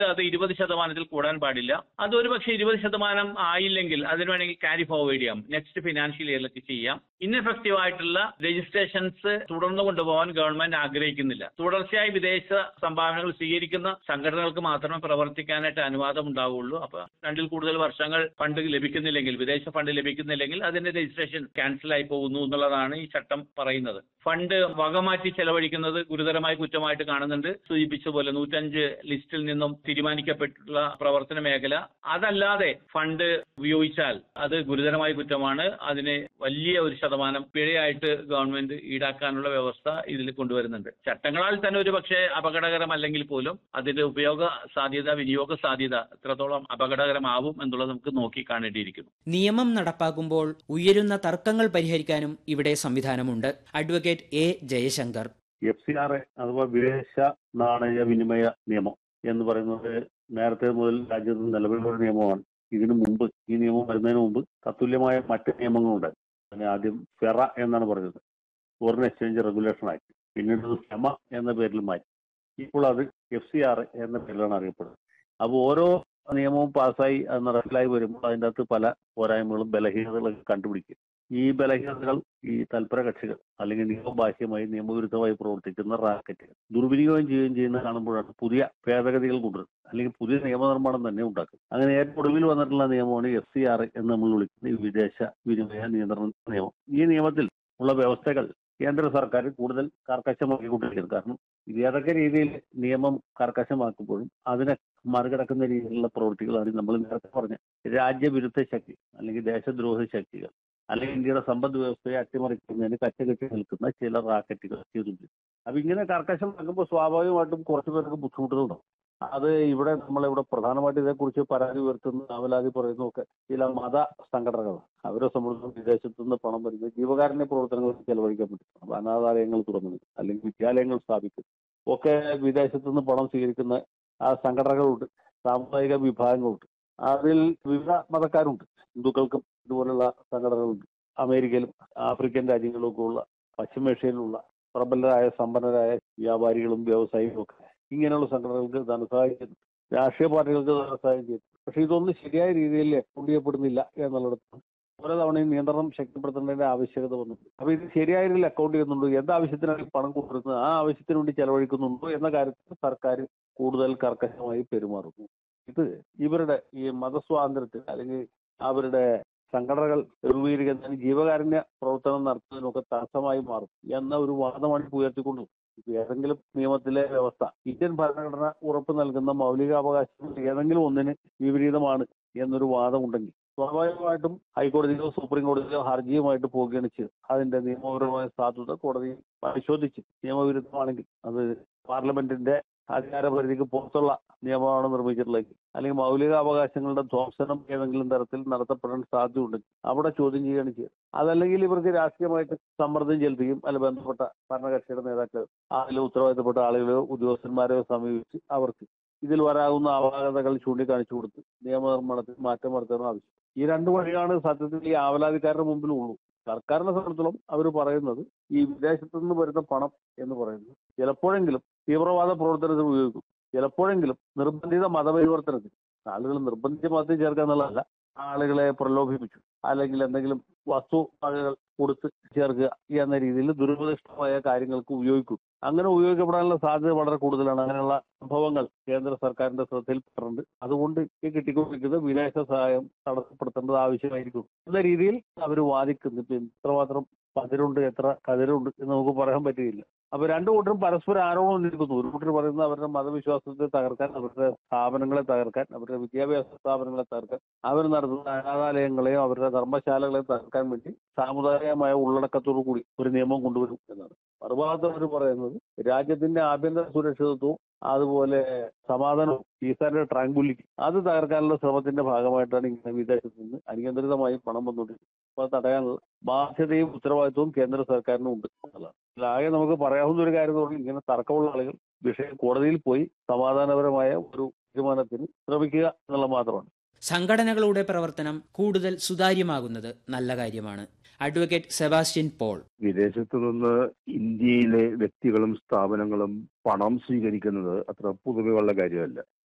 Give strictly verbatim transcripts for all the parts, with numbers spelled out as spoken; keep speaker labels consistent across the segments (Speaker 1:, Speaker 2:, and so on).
Speaker 1: അത് ഇരുപത് ശതമാനത്തിൽ കൂടാൻ പാടില്ല. അത് ഒരു പക്ഷേ ഇരുപത് ശതമാനം ആയില്ലെങ്കിൽ അതിന് വേണമെങ്കിൽ ക്യാരി ഫോർവേഡ് ചെയ്യാം, നെക്സ്റ്റ് ഫിനാൻഷ്യൽ ഇയറിലേക്ക് ചെയ്യാം. ഇൻഎഫക്റ്റീവ് ആയിട്ടുള്ള രജിസ്ട്രേഷൻസ് തുടർന്നു കൊണ്ടുപോകാൻ ഗവൺമെന്റ് ആഗ്രഹിക്കുന്നില്ല. തുടർച്ചയായി വിദേശ സംഭാവനകൾ സ്വീകരിക്കുന്ന സംഘടനകൾക്ക് മാത്രമേ പ്രവർത്തിക്കാനായിട്ട് അനുവാദം ഉണ്ടാവുള്ളൂ. അപ്പൊ രണ്ടിൽ കൂടുതൽ വർഷങ്ങൾ ഫണ്ട് ലഭിക്കുന്നില്ലെങ്കിൽ, വിദേശ ഫണ്ട് ലഭിക്കുന്നില്ലെങ്കിൽ അതിന്റെ രജിസ്ട്രേഷൻ ക്യാൻസൽ ആയി പോകുന്നു എന്നുള്ളതാണ് ഈ ചട്ടം പറയുന്നത്. ഫണ്ട് വകമാറ്റി ചെലവഴിക്കുന്നത് ഗുരുതരമായ കുറ്റമായിട്ട് കാണുന്നുണ്ട്. സൂചിപ്പിച്ച പോലെ നൂറ്റഞ്ച് ലിസ്റ്റിൽ നിന്നും തീരുമാനിക്കപ്പെട്ടിട്ടുള്ള പ്രവർത്തന മേഖല അതല്ലാതെ ഫണ്ട് ഉപയോഗിച്ചാൽ അത് ഗുരുതരമായ കുറ്റമാണ്. അതിന് വലിയ ഒരു ശതമാനം പിഴയായിട്ട് ഗവൺമെന്റ് ഈടാക്കാനുള്ള വ്യവസ്ഥ ഇതിൽ കൊണ്ടുവരുന്നുണ്ട്. ചട്ടങ്ങളാൽ തന്നെ ഒരു പക്ഷേ അപകടകരമല്ലെങ്കിൽ പോലും അതിന്റെ ഉപയോഗ സാധ്യത, വിനിയോഗ സാധ്യത എത്രത്തോളം അപകടകരമാവും എന്നുള്ളത് നമുക്ക് നോക്കി കാണേണ്ടിയിരിക്കുന്നു.
Speaker 2: നിയമം നടപ്പാക്കുമ്പോൾ ഉയരുന്ന തർക്കങ്ങൾ പരിഹരിക്കാനും ഇവിടെ സംവിധാനമുണ്ട്. Advocate A Jaishankar.
Speaker 3: F C R A അഥവാ വിദേശ നാണയ വിനിമയ നിയമം എന്ന് പറയുന്നത് നേരത്തെ മുതൽ രാജ്യത്ത് നിലവിലുള്ള നിയമമാണ്. ഇതിനു മുമ്പ്, ഈ നിയമം വരുന്നതിന് മുമ്പ് തത്തുല്യമായ മറ്റ് നിയമങ്ങളുണ്ട്. അതിന് ആദ്യം ഫെറ എന്നാണ് പറഞ്ഞത്, ഫോറിൻ എക്സ്ചേഞ്ച് റെഗുലേഷൻ ആക്ട്. പിന്നീട് ഫെമ എന്ന പേരിൽ മാറ്റി. ഇപ്പോൾ അത് എഫ് സി ആർ എ എന്ന പേരിലാണ് അറിയപ്പെടുന്നത്. അപ്പോൾ ഓരോ നിയമവും പാസ്സായി അത് നടപ്പിലായി വരുമ്പോൾ അതിൻ്റെ അകത്ത് പല പോരായ്മകളും ബലഹീനതകളൊക്കെ കണ്ടുപിടിക്കും. ഈ ബലഹീനതകൾ ഈ തൽപര കക്ഷികൾ അല്ലെങ്കിൽ നിയമബാഹ്യമായി നിയമവിരുദ്ധമായി പ്രവർത്തിക്കുന്ന റാക്കറ്റുകൾ ദുർവിനിയോഗം ചെയ്യുകയും ചെയ്യുന്നത് കാണുമ്പോഴാണ് പുതിയ ഭേദഗതികൾ കൊണ്ടുവരുന്നത്, അല്ലെങ്കിൽ പുതിയ നിയമനിർമ്മാണം തന്നെ ഉണ്ടാക്കും. അങ്ങനെ ഏറ്റവും ഒടുവിൽ വന്നിട്ടുള്ള നിയമമാണ് എഫ് സി ആർ എന്ന് നമ്മൾ വിളിക്കുന്ന ഈ വിദേശ വിനിമയ നിയന്ത്രണ നിയമം. ഈ നിയമത്തിൽ ഉള്ള വ്യവസ്ഥകൾ കേന്ദ്ര സർക്കാർ കൂടുതൽ കർക്കശമാക്കിക്കൊണ്ടിരിക്കുന്നത്. കാരണം ഇത് ഏതൊക്കെ രീതിയിൽ നിയമം കർക്കശമാക്കുമ്പോഴും അതിനെ മറികടക്കുന്ന രീതിയിലുള്ള പ്രവൃത്തികളാണ് നമ്മൾ നേരത്തെ പറഞ്ഞ രാജ്യവിരുദ്ധ ശക്തി അല്ലെങ്കിൽ ദേശദ്രോഹ ശക്തികൾ അല്ലെങ്കിൽ ഇന്ത്യയുടെ സമ്പദ് വ്യവസ്ഥയെ അട്ടിമറിക്കുന്നതിന് കച്ചകെട്ടി നിൽക്കുന്ന ചില റാക്കറ്റുകൾ ചെയ്തിട്ടുണ്ട്. അപ്പൊ ഇങ്ങനെ കർക്കശമാക്കുമ്പോൾ സ്വാഭാവികമായിട്ടും കുറച്ചു പേർക്ക് ബുദ്ധിമുട്ടുകളുണ്ടാവും. അത് ഇവിടെ നമ്മളിവിടെ പ്രധാനമായിട്ട് ഇതേക്കുറിച്ച് പരാതി ഉയർത്തുന്ന, അവലാതി പറയുന്നതൊക്കെ ചില മത സംഘടനകളാണ്. അവരെ സംബന്ധിച്ചും വിദേശത്തു നിന്ന് പണം വരുന്നത് ജീവകാരുണ്യ പ്രവർത്തനങ്ങൾക്ക് ചെലവഴിക്കാൻ പറ്റും. അപ്പൊ അനാഥാലയങ്ങൾ തുറന്നു അല്ലെങ്കിൽ വിദ്യാലയങ്ങൾ സ്ഥാപിക്കും ഒക്കെ വിദേശത്തു നിന്ന് പണം സ്വീകരിക്കുന്ന ആ സംഘടനകളുണ്ട്, സാമുദായിക വിഭാഗങ്ങളുണ്ട്. അതിൽ വിവിധ മതക്കാരുണ്ട്. ഹിന്ദുക്കൾക്കും ഇതുപോലുള്ള സംഘടനകളുണ്ട്. അമേരിക്കയിലും ആഫ്രിക്കൻ രാജ്യങ്ങളിലൊക്കെ ഉള്ള, പശ്ചിമേഷ്യയിലുള്ള പ്രബലരായ സമ്പന്നരായ വ്യാപാരികളും വ്യവസായികളും ഒക്കെ ഇങ്ങനെയുള്ള സംഘടനകൾക്ക് ധനസഹായം ചെയ്തു, രാഷ്ട്രീയ പാർട്ടികൾക്ക് ധനസഹായം ചെയ്തു. പക്ഷെ ഇതൊന്നും ശരിയായ രീതിയിൽ അക്കൗണ്ട് ചെയ്യപ്പെടുന്നില്ല എന്നുള്ളിടത്ത് ഓരോ തവണയും നിയന്ത്രണം ശക്തിപ്പെടുത്തേണ്ടതിന്റെ ആവശ്യകത വന്നിട്ടുണ്ട്. അപ്പൊ ഇത് ശരിയായ രീതിയിൽ അക്കൗണ്ട് ചെയ്യുന്നുണ്ടോ, എന്ത് ആവശ്യത്തിനാണ് പണം കൊണ്ടുവരുന്നത്, ആ ആവശ്യത്തിന് വേണ്ടി ചെലവഴിക്കുന്നുണ്ടോ എന്ന കാര്യത്തിൽ സർക്കാർ കൂടുതൽ കർക്കശമായി പെരുമാറുന്നു. ഇത് ഇവരുടെ ഈ മതസ്വാതന്ത്ര്യത്തിൽ അല്ലെങ്കിൽ അവരുടെ സംഘടനകൾ രൂപീകരിക്കുന്നതിന് ജീവകാരുണ്യ പ്രവർത്തനം നടത്തുന്നതിനൊക്കെ തടസ്സമായി മാറും എന്ന ഒരു വാദമാണ് ഉയർത്തിക്കൊണ്ടു. ഏതെങ്കിലും നിയമത്തിലെ വ്യവസ്ഥ ഇന്ത്യൻ ഭരണഘടന ഉറപ്പ് നൽകുന്ന മൗലികാവകാശങ്ങൾ ഏതെങ്കിലും ഒന്നിന് വിപരീതമാണ് എന്നൊരു വാദമുണ്ടെങ്കിൽ സ്വാഭാവികമായിട്ടും ഹൈക്കോടതിയിലോ സുപ്രീം കോടതിയിലോ ഹർജിയുമായിട്ട് പോവുകയാണ് ചെയ്തത്. അതിന്റെ നിയമപരമായ സാധുത കോടതി പരിശോധിച്ച് നിയമവിരുദ്ധമാണെങ്കിൽ അത് പാർലമെന്റിന്റെ അധികാരപരിധിക്ക് പുറത്തുള്ള നിയമമാണ് നിർമ്മിച്ചിട്ടുള്ളത്, അല്ലെങ്കിൽ മൗലികാവകാശങ്ങളുടെ ധ്വംസനം ഏതെങ്കിലും തരത്തിൽ നടത്തപ്പെടാൻ സാധ്യതയുണ്ടെങ്കിൽ അവിടെ ചോദ്യം ചെയ്യുകയാണ് ചെയ്യുക. അതല്ലെങ്കിൽ ഇവർക്ക് രാഷ്ട്രീയമായിട്ട് സമ്മർദ്ദം ചെലുത്തുകയും അല്ല ബന്ധപ്പെട്ട ഭരണകക്ഷിയുടെ നേതാക്കൾ അതിൽ ഉത്തരവാദിത്തപ്പെട്ട ആളുകളെയോ ഉദ്യോഗസ്ഥന്മാരെയോ സമീപിച്ച് അവർക്ക് ഇതിൽ വരാവുന്ന അപാകതകൾ ചൂണ്ടിക്കാണിച്ചു കൊടുത്ത് നിയമനിർമ്മാണത്തിൽ മാറ്റം വരുത്താൻ ആവശ്യം. ഈ രണ്ടു വഴിയാണ് സത്യത്തിൽ ഈ ആവലാതിക്കാരുടെ മുമ്പിൽ ഉള്ളൂ. സർക്കാരിനെ സംബന്ധിച്ചിടത്തോളം അവർ പറയുന്നത് ഈ വിദേശത്തു നിന്ന് വരുന്ന പണം എന്ന് പറയുന്നത് ചിലപ്പോഴെങ്കിലും തീവ്രവാദ പ്രവർത്തനത്തിന് ഉപയോഗിക്കും, ചിലപ്പോഴെങ്കിലും നിർബന്ധിത മതപരിവർത്തനത്തിന്, ആളുകൾ നിർബന്ധിച്ച മതത്തിൽ ചേർക്കുക എന്നുള്ളതല്ല, ആളുകളെ പ്രലോഭിപ്പിച്ചു അല്ലെങ്കിൽ എന്തെങ്കിലും വസ്തു വകകൾ കൊടുത്ത് ചേർക്കുക എന്ന രീതിയിൽ ദുരുപദിഷ്ടമായ കാര്യങ്ങൾക്ക് ഉപയോഗിക്കും. അങ്ങനെ ഉപയോഗിക്കപ്പെടാനുള്ള സാധ്യത വളരെ കൂടുതലാണ്. അങ്ങനെയുള്ള സംഭവങ്ങൾ കേന്ദ്ര സർക്കാരിന്റെ ശ്രദ്ധയിൽപ്പെട്ടിട്ടുണ്ട്. അതുകൊണ്ട് ഈ കിട്ടിക്കൊണ്ടിരിക്കുന്ന വിദേശ സഹായം തടസ്സപ്പെടുത്തേണ്ടത് ആവശ്യമായിരിക്കും എന്ന രീതിയിൽ അവർ വാദിക്കുന്നു. ഇപ്പൊ എത്രമാത്രം പതിരുണ്ട് എത്ര കതിരുണ്ട് എന്ന് നമുക്ക് പറയാൻ പറ്റുകയില്ല. അപ്പൊ രണ്ടു കൂട്ടരും പരസ്പരം ആരോപണം ഉന്നയിക്കുന്നു. ഒരു കൂട്ടർ പറയുന്നത് അവരുടെ മതവിശ്വാസത്തെ തകർക്കാൻ, അവരുടെ സ്ഥാപനങ്ങളെ തകർക്കാൻ, അവരുടെ വിദ്യാഭ്യാസ സ്ഥാപനങ്ങളെ തകർക്കാൻ, അവർ നടത്തുന്ന അനാഥാലയങ്ങളെയോ അവരുടെ ധർമ്മശാലകളെയോ തകർക്കാൻ വേണ്ടി സാമുദായികമായ ഉള്ളടക്കത്തോടു കൂടി ഒരു നിയമം കൊണ്ടുവരും എന്നാണ്. മറുഭാഗത്ത് അവർ പറയുന്നത് രാജ്യത്തിന്റെ ആഭ്യന്തര സുരക്ഷിതത്വവും അതുപോലെ സമാധാനവും പീസാന്റെ ട്രാങ്കുലിറ്റി അത് തകർക്കാനുള്ള ശ്രമത്തിന്റെ ഭാഗമായിട്ടാണ് ഇങ്ങനെ വിദേശത്ത് നിന്ന് അനിയന്ത്രിതമായി പണം വന്നുകൊണ്ടിരിക്കുന്നത്. അപ്പൊ അത് തടയാനുള്ള ബാധ്യതയും ഉത്തരവാദിത്വവും കേന്ദ്ര സർക്കാരിനും ഉണ്ട് എന്നുള്ളതാണ്. ആകെ നമുക്ക് പറയാവുന്ന ഒരു കാര്യം എന്ന് ഇങ്ങനെ തർക്കമുള്ള ആളുകൾ വിഷയം കോടതിയിൽ പോയി സമാധാനപരമായ ഒരു തീരുമാനത്തിന് ശ്രമിക്കുക എന്നുള്ള മാത്രമാണ്.
Speaker 2: സംഘടനകളുടെ പ്രവർത്തനം കൂടുതൽ സുതാര്യമാകുന്നത് നല്ല കാര്യമാണ്. Advocate Sebastian Paul.
Speaker 4: വിദേശത്തു നിന്ന് ഇന്ത്യയിലെ വ്യക്തികളും സ്ഥാപനങ്ങളും പണം സ്വീകരിക്കുന്നത് അത്ര പൊതുവെയുള്ള കാര്യമല്ല.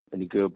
Speaker 4: എനിക്ക്